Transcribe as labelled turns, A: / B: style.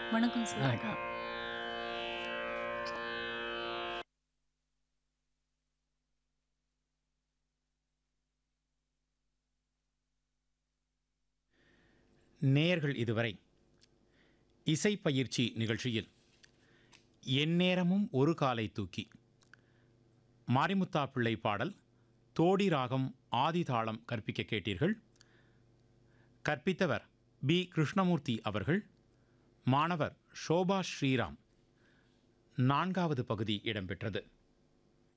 A: வணக்கம் சார்.
B: வணக்கம்.
C: நேயர்கள் இதுவரை இசை பயிற்சி நிகழ்ச்சியில் எந்நேரமும் ஒரு காலை தூக்கி மாரிமுத்தா பிள்ளை பாடல் தோடி ராகம் ஆதி தாளம் கற்பிக்க கேட்டீர்கள். கற்பித்தவர் பி கிருஷ்ணமூர்த்தி அவர்கள். மாணவர் ஷோபா ஸ்ரீராம். 4வது பகுதி இடம்பெற்றது.